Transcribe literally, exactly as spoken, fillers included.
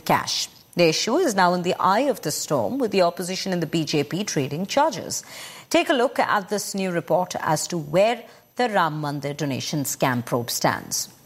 cash. The issue is now in the eye of the storm, with the opposition and the B J P trading charges. Take a look at this new report as to where the Ram Mandir donation scam probe stands.